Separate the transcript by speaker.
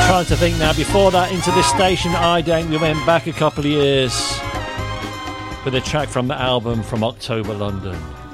Speaker 1: Trying to think now. Before that, into this station, we went back a couple of years with a track from the album from October London.